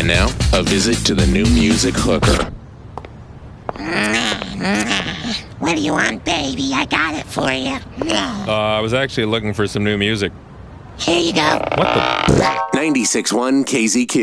now, a visit to the new music hooker. What do you want, baby? I got it for you. I was actually looking for some new music. Here you go. What the? 96.1 KZQ.